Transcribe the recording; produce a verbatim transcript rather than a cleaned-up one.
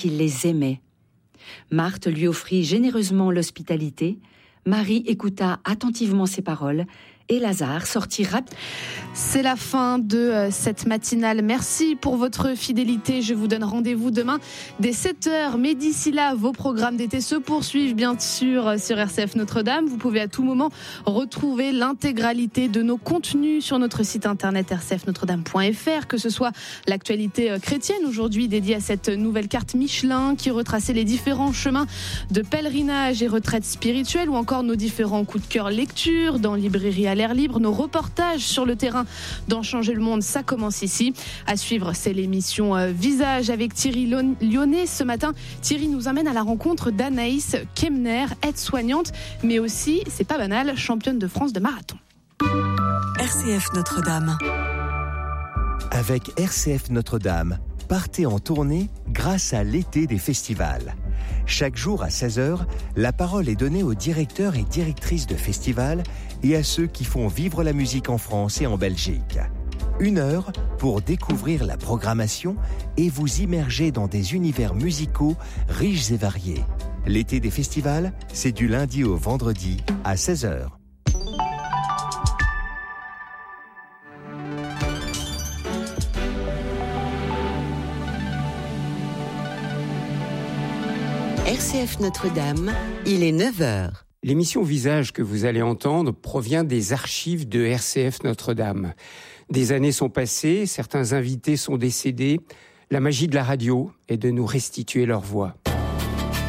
qu'il les aimait. Marthe lui offrit généreusement l'hospitalité, Marie écouta attentivement ses paroles et Lazare sortit rapidement. C'est la fin de cette matinale. Merci pour votre fidélité. Je vous donne rendez-vous demain dès sept heures. Mais d'ici là, vos programmes d'été se poursuivent bien sûr sur R C F Notre-Dame. Vous pouvez à tout moment retrouver l'intégralité de nos contenus sur notre site internet r c f notre dame point f r, que ce soit l'actualité chrétienne aujourd'hui dédiée à cette nouvelle carte Michelin qui retraçait les différents chemins de pèlerinage et retraite spirituelle, ou encore nos différents coups de cœur lecture dans librairie à l'air libre, nos reportages sur le terrain dans Changer le monde, ça commence ici. À suivre, c'est l'émission euh, Visage avec Thierry Lyonnais. Ce matin, Thierry nous amène à la rencontre d'Anaïs Kemner, aide-soignante, mais aussi, c'est pas banal, championne de France de marathon. R C F Notre-Dame. Avec R C F Notre-Dame, partez en tournée grâce à l'été des festivals. Chaque jour à seize heures, la parole est donnée aux directeurs et directrices de festivals et à ceux qui font vivre la musique en France et en Belgique. Une heure pour découvrir la programmation et vous immerger dans des univers musicaux riches et variés. L'été des festivals, c'est du lundi au vendredi à seize heures. R C F Notre-Dame, il est neuf heures. L'émission Visage que vous allez entendre provient des archives de R C F Notre-Dame. Des années sont passées, certains invités sont décédés. La magie de la radio est de nous restituer leur voix.